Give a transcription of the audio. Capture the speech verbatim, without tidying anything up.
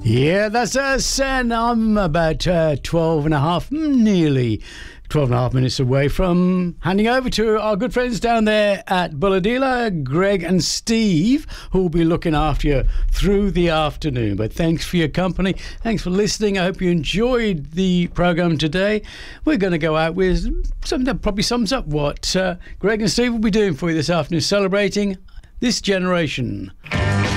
Yeah, that's us, and I'm about uh, twelve and a half, nearly twelve and a half minutes away from handing over to our good friends down there at Bulladila, Greg and Steve, who will be looking after you through the afternoon. But thanks for your company. Thanks for listening. I hope you enjoyed the program today. We're going to go out with something that probably sums up what uh, Greg and Steve will be doing for you this afternoon, celebrating this generation.